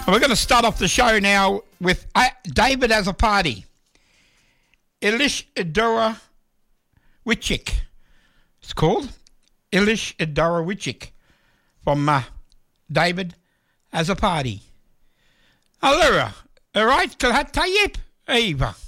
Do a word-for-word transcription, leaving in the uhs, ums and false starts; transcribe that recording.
And we're going to start off the show now with uh, David as a party. Ilish Idora Wichik. It's called Ilish Idora Wichik from uh, David as a party. Allura, all right, Kalhat Tayyip, Eva.